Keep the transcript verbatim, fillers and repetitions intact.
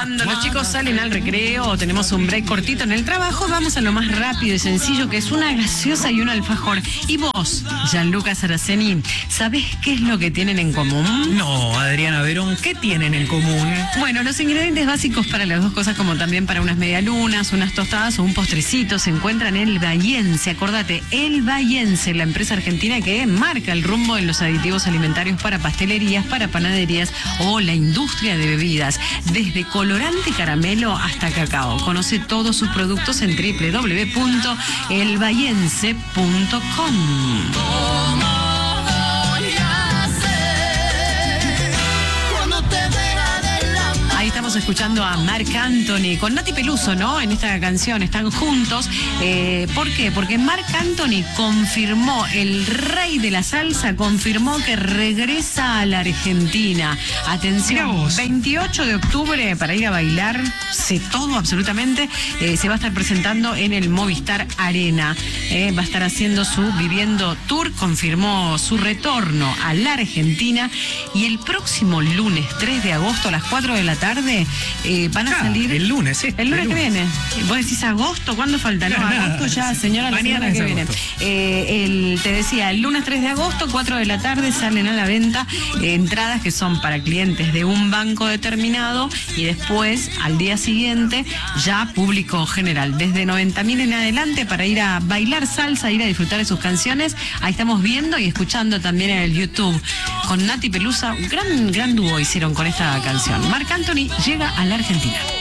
Cuando los chicos salen al recreo o tenemos un break cortito en el trabajo, vamos a lo más rápido y sencillo, que es una gaseosa y un alfajor. Y vos, Gianluca Saraceni, ¿sabés qué es lo que tienen en común? No, Adriana Verón, ¿qué tienen en común? Bueno, los ingredientes básicos para las dos cosas, como también para unas medialunas, unas tostadas o un postrecito, se encuentran en El Bahiense. Acordate, El Bahiense, la empresa argentina que marca el rumbo en los aditivos alimentarios para pastelerías, para panaderías o la industria de bebidas, desde colorante caramelo hasta cacao. Conoce todos sus productos en doble u doble u doble u punto el bahiense punto com. Ahí estamos escuchando a Marc Anthony con Nati Peluso, ¿no? En esta canción están juntos. Eh, ¿Por qué? Porque Marc Anthony confirmó, el rey de la salsa, confirmó que regresa a la Argentina. Atención, veintiocho de octubre para ir a bailar, sé todo absolutamente, eh, se va a estar presentando en el Movistar Arena. Eh, va a estar haciendo su Viviendo Tour, confirmó su retorno a la Argentina y el próximo lunes tres de agosto a las cuatro de la tarde Eh, van a ah, salir el lunes, sí, el lunes el que lunes. viene. Vos decís agosto, ¿cuándo falta? No, agosto ya, señora, la Mañana semana que viene. Eh, el, te decía, el lunes tres de agosto, cuatro de la tarde, salen a la venta eh, entradas que son para clientes de un banco determinado y después, al día siguiente, ya público general. Desde noventa mil en adelante para ir a bailar salsa, ir a disfrutar de sus canciones. Ahí estamos viendo y escuchando también en el YouTube. Con Nati Peluso, un gran, gran dúo hicieron con esta canción. Marc Anthony llega a la Argentina.